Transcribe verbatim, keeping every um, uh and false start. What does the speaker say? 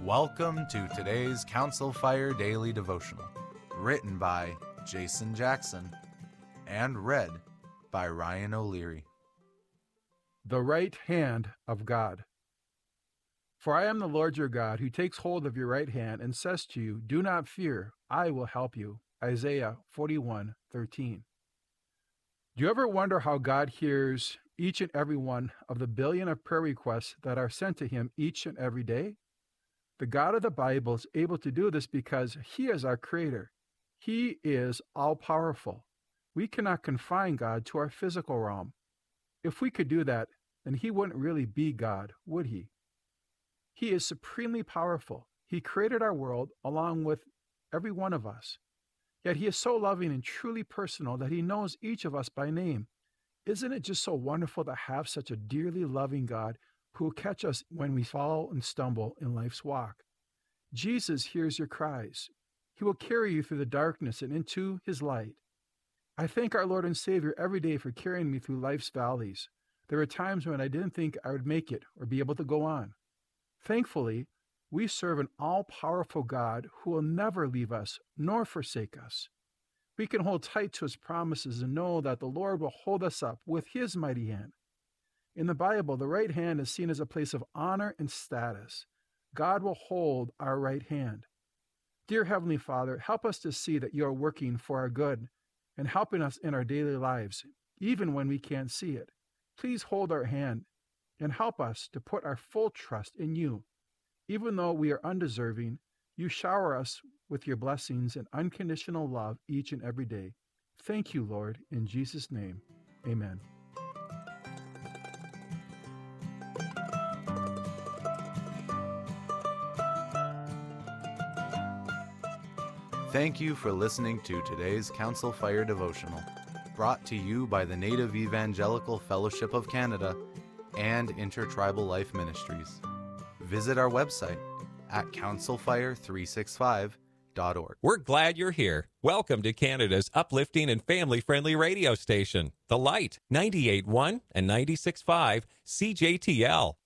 Welcome to today's Council Fire Daily Devotional, written by Jason Jackson and read by Ryan O'Leary. The right hand of God. For I am the Lord your God, who takes hold of your right hand and says to you, do not fear, I will help you. Isaiah forty-one thirteen. Do you ever wonder how God hears each and every one of the billion of prayer requests that are sent to him each and every day? The God of the Bible is able to do this because he is our creator. He is all-powerful. We cannot confine God to our physical realm. If we could do that, then he wouldn't really be God, would he? He is supremely powerful. He created our world along with every one of us. Yet he is so loving and truly personal that he knows each of us by name. Isn't it just so wonderful to have such a dearly loving God who will catch us when we fall and stumble in life's walk? Jesus hears your cries. He will carry you through the darkness and into his light. I thank our Lord and Savior every day for carrying me through life's valleys. There were times when I didn't think I would make it or be able to go on. Thankfully, we serve an all-powerful God who will never leave us nor forsake us. We can hold tight to his promises and know that the Lord will hold us up with his mighty hand. In the Bible, the right hand is seen as a place of honor and status. God will hold our right hand. Dear Heavenly Father, help us to see that you are working for our good and helping us in our daily lives, even when we can't see it. Please hold our hand and help us to put our full trust in you. Even though we are undeserving, you shower us with your blessings and unconditional love each and every day. Thank you, Lord, in Jesus' name. Amen. Thank you for listening to today's Council Fire Devotional, brought to you by the Native Evangelical Fellowship of Canada and Intertribal Life Ministries. Visit our website at council fire three sixty-five dot org. We're glad you're here. Welcome to Canada's uplifting and family-friendly radio station, The Light, ninety-eight point one and ninety-six point five C J T L.